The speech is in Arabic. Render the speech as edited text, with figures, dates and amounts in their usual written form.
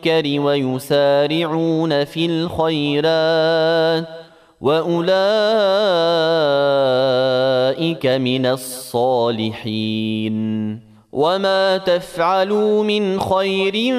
ويسارعون في الخيرات وأولئك من الصالحين وما تفعلوا من خير